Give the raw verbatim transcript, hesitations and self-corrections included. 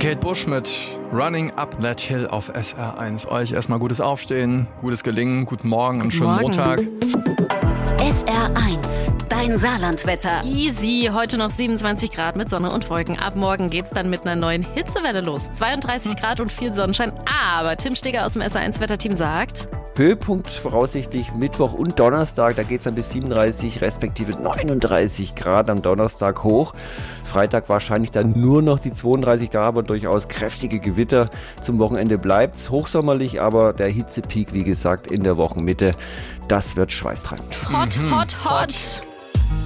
Kate Bush mit Running Up That Hill auf S R eins. Euch erstmal gutes Aufstehen, gutes Gelingen, guten Morgen, einen schönen Morgen. Montag. S R eins, dein Saarlandwetter. Easy, heute noch siebenundzwanzig Grad mit Sonne und Wolken. Ab morgen geht's dann mit einer neuen Hitzewelle los. zweiunddreißig Grad und viel Sonnenschein. Aber Tim Steger aus dem S R eins Wetterteam sagt... Höhepunkt voraussichtlich Mittwoch und Donnerstag, da geht es dann bis siebenunddreißig respektive neununddreißig Grad am Donnerstag hoch. Freitag wahrscheinlich dann nur noch die zweiunddreißig Grad, aber durchaus kräftige Gewitter. Zum Wochenende bleibt's hochsommerlich, aber der Hitzepeak, wie gesagt, in der Wochenmitte, das wird schweißtreibend. Hot, hot, hot.